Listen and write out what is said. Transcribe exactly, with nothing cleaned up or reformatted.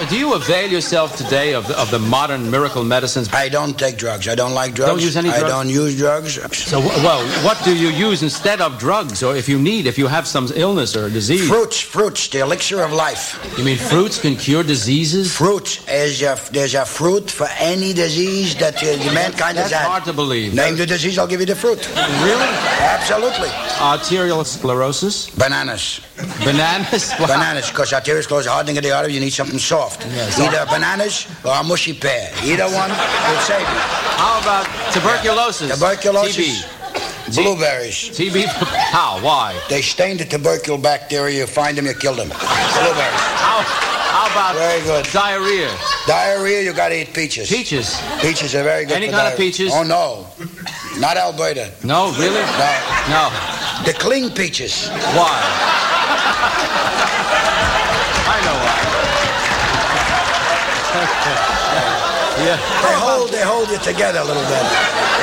do you avail yourself today of the, of the modern miracle medicines? I don't take drugs. I don't like drugs. Don't use any drugs? I don't use drugs. So, well, what do you use instead of drugs? Or if you need, if you have some illness or disease? Fruits, fruits, the elixir of life. You mean fruits can cure diseases? Fruits. Is a, there's a fruit for any disease that uh, the mankind That's has had. hard to believe. Name the disease, I'll give you the fruit. Really? Absolutely. Arterial sclerosis? Bananas. Bananas? Wow. Bananas, because arterial sclerosis, hardening of the artery, you need something soft. Yes. Either bananas or a mushy pear. Either one will save you. How about tuberculosis? Tuberculosis. T B. Blueberries. T B? How? Why? They stain the tubercle bacteria. You find them, you kill them. Blueberries. How, how about Very good. diarrhea? Diarrhea, you gotta eat peaches. Peaches? Peaches are very good Any for kind of diarrhea. peaches? Oh, no. Not Alberta. No, really? No. No. The clean peaches. Why? I know why. Yeah. They hold, they hold you together a little bit.